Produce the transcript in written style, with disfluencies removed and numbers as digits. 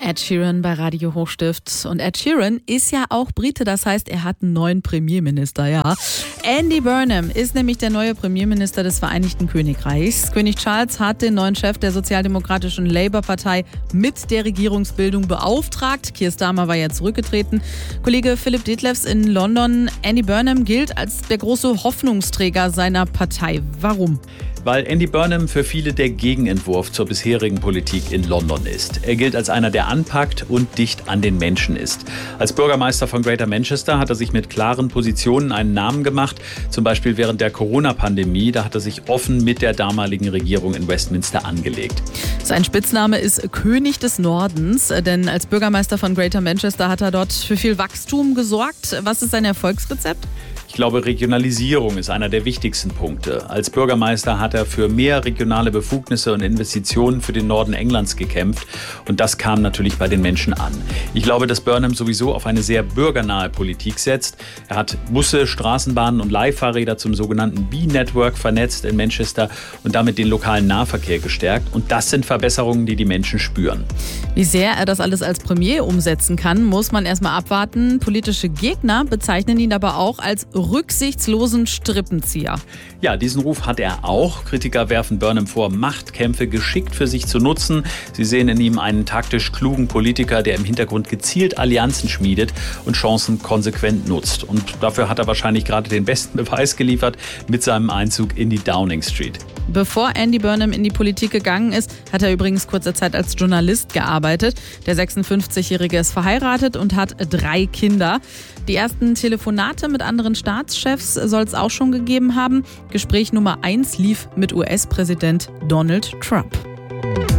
Ed Sheeran bei Radio Hochstift. Und Ed Sheeran ist ja auch Brite, das heißt, er hat einen neuen Premierminister, ja. Andy Burnham ist nämlich der neue Premierminister des Vereinigten Königreichs. König Charles hat den neuen Chef der sozialdemokratischen Labour-Partei mit der Regierungsbildung beauftragt. Keir Starmer war ja zurückgetreten. Kollege Philipp Detlefs in London. Andy Burnham gilt als der große Hoffnungsträger seiner Partei. Warum? Weil Andy Burnham für viele der Gegenentwurf zur bisherigen Politik in London ist. Er gilt als einer, der anpackt und dicht an den Menschen ist. Als Bürgermeister von Greater Manchester hat er sich mit klaren Positionen einen Namen gemacht. Zum Beispiel während der Corona-Pandemie. Da hat er sich offen mit der damaligen Regierung in Westminster angelegt. Sein Spitzname ist König des Nordens, denn als Bürgermeister von Greater Manchester hat er dort für viel Wachstum gesorgt. Was ist sein Erfolgsrezept? Ich glaube, Regionalisierung ist einer der wichtigsten Punkte. Als Bürgermeister hat er für mehr regionale Befugnisse und Investitionen für den Norden Englands gekämpft. Und das kam natürlich bei den Menschen an. Ich glaube, dass Burnham sowieso auf eine sehr bürgernahe Politik setzt. Er hat Busse, Straßenbahnen und Leihfahrräder zum sogenannten B-Network vernetzt in Manchester und damit den lokalen Nahverkehr gestärkt. Und das sind Verbesserungen, die die Menschen spüren. Wie sehr er das alles als Premier umsetzen kann, muss man erstmal abwarten. Politische Gegner bezeichnen ihn aber auch als rücksichtslosen Strippenzieher. Ja, diesen Ruf hat er auch. Kritiker werfen Burnham vor, Machtkämpfe geschickt für sich zu nutzen. Sie sehen in ihm einen taktisch klugen Politiker, der im Hintergrund gezielt Allianzen schmiedet und Chancen konsequent nutzt. Und dafür hat er wahrscheinlich gerade den besten Beweis geliefert mit seinem Einzug in die Downing Street. Bevor Andy Burnham in die Politik gegangen ist, hat er übrigens kurze Zeit als Journalist gearbeitet. Der 56-Jährige ist verheiratet und hat 3 Kinder. Die ersten Telefonate mit anderen Staatschefs soll es auch schon gegeben haben. Gespräch Nummer 1 lief mit US-Präsident Donald Trump.